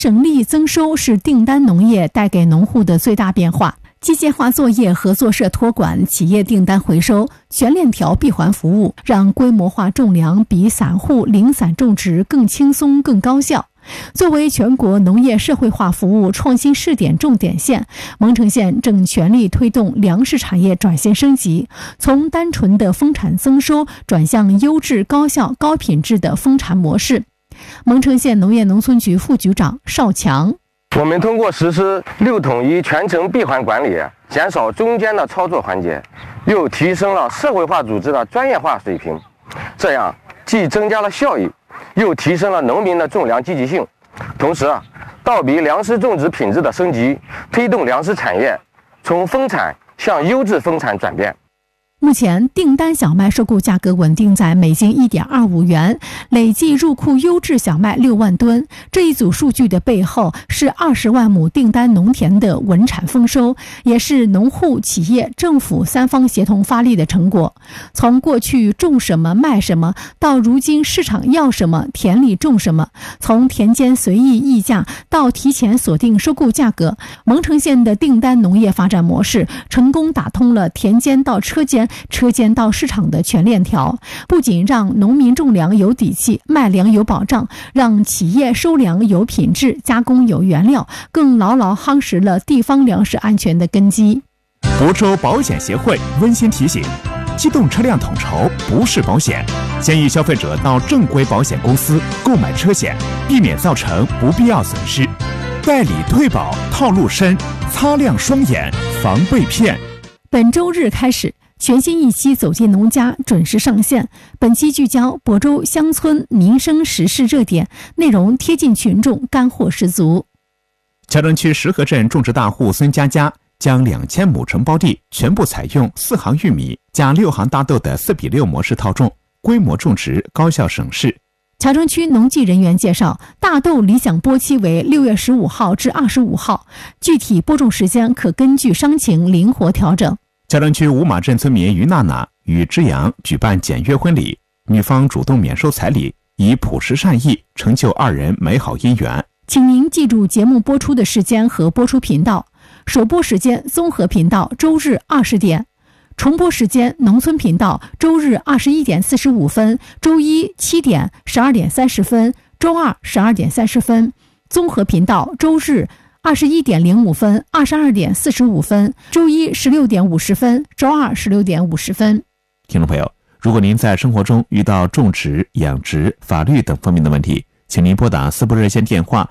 省力增收是订单农业带给农户的最大变化。机械化作业合作社托管、企业订单回收、全链条闭环服务，让规模化种粮比散户零散种植更轻松、更高效。作为全国农业社会化服务创新试点重点县，蒙城县正全力推动粮食产业转型升级，从单纯的丰产增收转向优质、高效、高品质的丰产模式。蒙城县农业农村局副局长邵强， 我们通过实施6统一全程闭环管理，减少中间的操作环节，又提升了社会化组织的专业化水平，这样既增加了效益，又提升了农民的种粮积极性，同时倒逼粮食种植品质的升级，推动粮食产业从丰产向优质丰产转变。 目前订单小麦收购价格稳定在每斤1.25元，累计入库优质小麦6万吨。这一组数据的背后是20万亩订单农田的稳产丰收，也是农户、企业、政府3方协同发力的成果。从过去种什么卖什么，到如今市场要什么田里种什么，从田间随意议价到提前锁定收购价格，蒙城县的订单农业发展模式成功打通了田间到车间、车间到市场的全链条，不仅让农民种粮有底气、卖粮有保障，让企业收粮有品质、加工有原料，更牢牢夯实了地方粮食安全的根基。 福州保险协会温馨提醒：机动车辆统筹不是保险，建议消费者到正规保险公司购买车险，避免造成不必要损失。代理退保套路深，擦亮双眼防被骗。 本周日开始，全新一期走进农家准时上线。本期聚焦亳州乡村民生时事热点，内容贴近群众，干货十足。 乔城区石河镇种植大户孙佳佳将2000亩承包地全部采用4行玉米加6行大豆的4:6模式套种，规模种植，高效省事。 乔城区农技人员介绍，大豆理想播期为6月15号至25号，具体播种时间可根据伤情灵活调整。 乔城区五马镇村民于娜娜与之阳举办简约婚礼，女方主动免收彩礼，以朴实善意成就2人美好姻缘。 请您记住节目播出的时间和播出频道：首播时间综合频道周日20点，重播时间农村频道周日21点45分，周一7点、12点30分，周二12点30分。综合频道周日21点05分、22点45分，周一16点50分，周二16点50分。 听众朋友，如果您在生活中遇到种植、养殖、法律等方面的问题，请您拨打4部热线电话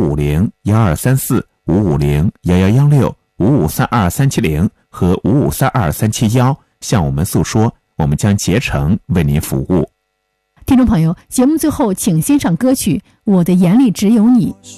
550-1234、550-1116、5532370和5532371，向我们诉说，我们将竭诚为您服务。 听众朋友，节目最后请欣赏歌曲《我的眼里只有你》。